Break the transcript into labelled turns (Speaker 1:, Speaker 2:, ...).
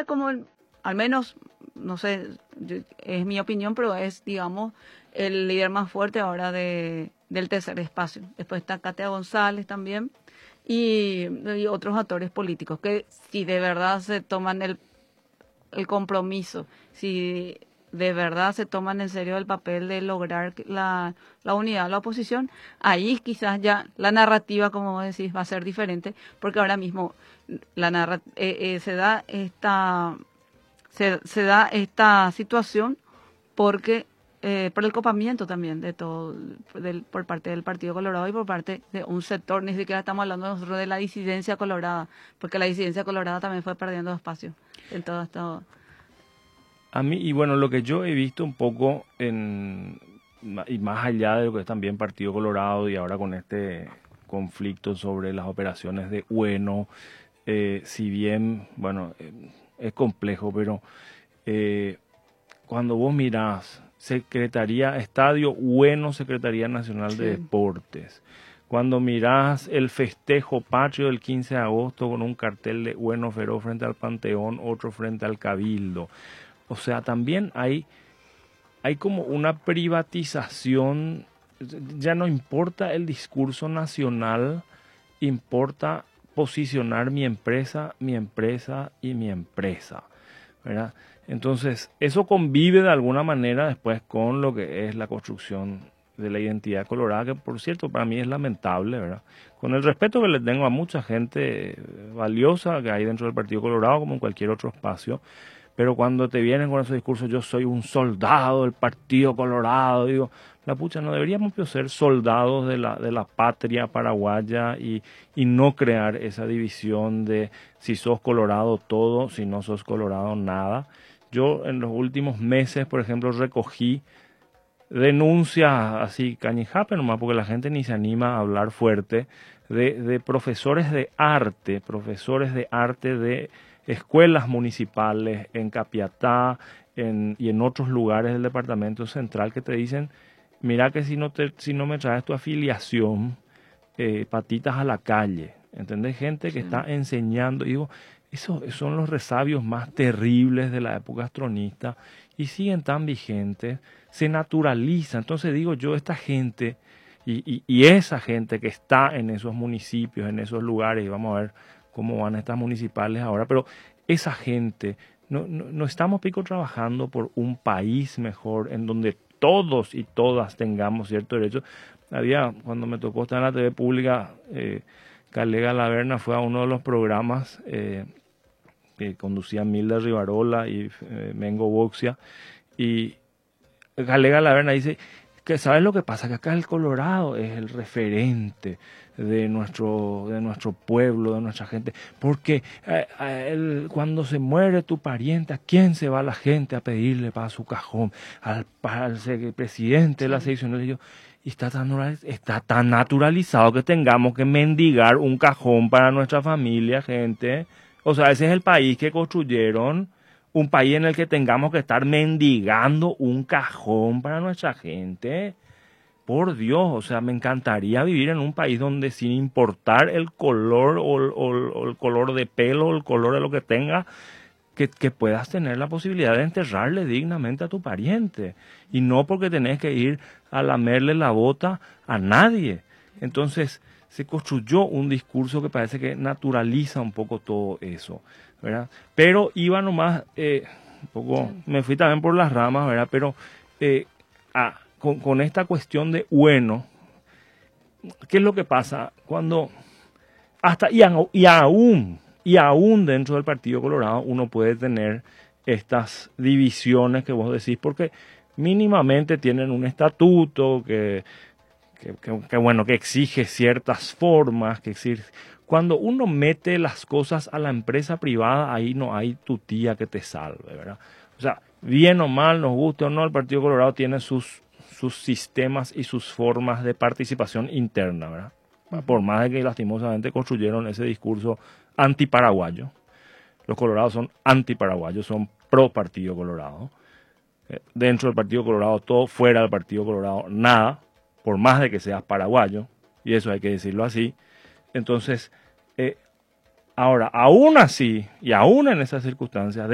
Speaker 1: como, al menos, no sé, es mi opinión, pero es, digamos, el líder más fuerte ahora del tercer espacio. Después está Katia González también y otros actores políticos que si de verdad se toman el compromiso, si de verdad se toman en serio el papel de lograr la unidad de la oposición, ahí quizás ya la narrativa, como vos decís, va a ser diferente, porque ahora mismo se da esta situación porque por el copamiento también de todo, por parte del Partido Colorado y por parte de un sector, ni siquiera estamos hablando nosotros de la disidencia colorada, porque la disidencia colorada también fue perdiendo espacio en todo esto.
Speaker 2: A mí, y bueno, lo que yo he visto un poco, y más allá de lo que es también Partido Colorado y ahora con este conflicto sobre las operaciones de Ueno, si bien, bueno, es complejo, pero cuando vos mirás Estadio Ueno, Secretaría Nacional de Deportes, cuando mirás el festejo patrio del 15 de agosto con un cartel de Ueno Feroz frente al Panteón, otro frente al Cabildo, o sea, también hay como una privatización, ya no importa el discurso nacional, importa posicionar mi empresa y mi empresa, ¿verdad? Entonces, eso convive de alguna manera después con lo que es la construcción de la identidad colorada, que por cierto para mí es lamentable, ¿verdad? Con el respeto que le tengo a mucha gente valiosa que hay dentro del Partido Colorado, como en cualquier otro espacio, pero cuando te vienen con esos discursos, yo soy un soldado del Partido Colorado, digo, la pucha, no deberíamos ser soldados de la patria paraguaya y no crear esa división de si sos colorado todo, si no sos colorado nada. Yo en los últimos meses, por ejemplo, recogí denuncias así cañijape nomás, porque la gente ni se anima a hablar fuerte, de profesores de arte de escuelas municipales en Capiatá y en otros lugares del departamento central que te dicen, mira que si no me traes tu afiliación, patitas a la calle, ¿entendés? Gente que está enseñando, y digo, esos son los resabios más terribles de la época astronista y siguen tan vigentes, se naturaliza. Entonces digo yo, esta gente y esa gente que está en esos municipios, en esos lugares, y vamos a ver cómo van estas municipales ahora, pero esa gente, no estamos trabajando por un país mejor en donde todos y todas tengamos cierto derecho. Cuando me tocó estar en la TV pública, Calega Laverna fue a uno de los programas que conducía Milda Rivarola y Mengo Boxia, y Calega Laverna dice que ¿sabes lo que pasa? Que acá el Colorado es el referente de nuestro pueblo, de nuestra gente, porque cuando se muere tu pariente, ¿a quién se va la gente a pedirle para su cajón? Al presidente de la sección. Y está tan naturalizado que tengamos que mendigar un cajón para nuestra familia, gente. O sea, ese es el país que construyeron, un país en el que tengamos que estar mendigando un cajón para nuestra gente. Por Dios, o sea, me encantaría vivir en un país donde sin importar el color o el color de pelo, o el color de lo que tenga, que puedas tener la posibilidad de enterrarle dignamente a tu pariente. Y no porque tenés que ir a lamerle la bota a nadie. Entonces, se construyó un discurso que parece que naturaliza un poco todo eso, ¿verdad? Pero iba nomás, un poco, me fui también por las ramas, ¿verdad? Pero con esta cuestión de bueno, ¿qué es lo que pasa? Cuando y aún dentro del Partido Colorado uno puede tener estas divisiones que vos decís, porque mínimamente tienen un estatuto que exige ciertas formas, cuando uno mete las cosas a la empresa privada, ahí no hay tu tía que te salve, ¿verdad? O sea, bien o mal, nos guste o no, el Partido Colorado tiene sus sistemas y sus formas de participación interna, ¿verdad? Por más de que lastimosamente construyeron ese discurso antiparaguayo. Los colorados son antiparaguayos, son pro Partido Colorado. Dentro del Partido Colorado todo, fuera del Partido Colorado nada, por más de que seas paraguayo, y eso hay que decirlo así. Entonces, ahora, aún así, y aún en esas circunstancias,